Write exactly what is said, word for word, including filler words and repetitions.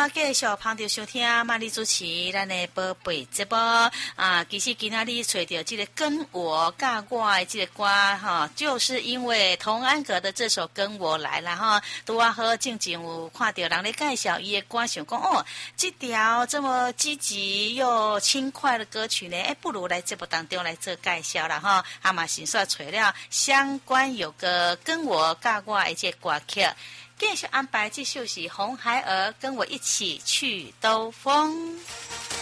好，继续旁着收听玛丽主持咱的宝贝节目啊。其实今仔日找到这个跟我尬我的这个歌哈，就是因为童安格的这首跟我来了哈。拄啊好静静有看到人咧介绍伊的歌，想讲哦，这条这么积极又轻快的歌曲呢，哎，不如来节目当中来做介绍了哈。阿嘛先说找了相关有个跟我尬我的这个歌曲。继续安排这首是红孩儿跟我一起去兜风。